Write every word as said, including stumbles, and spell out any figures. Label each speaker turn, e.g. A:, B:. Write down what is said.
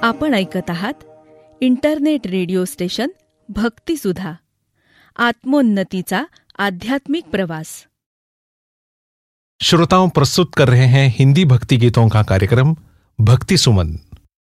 A: आपण ऐकत आहात इंटरनेट रेडिओ स्टेशन भक्तिसुधा, आत्मोन्नतीचा आध्यात्मिक प्रवास।
B: श्रोताओं, प्रस्तुत कर रहे हैं हिंदी भक्ति गीतों का कार्यक्रम भक्ति सुमन।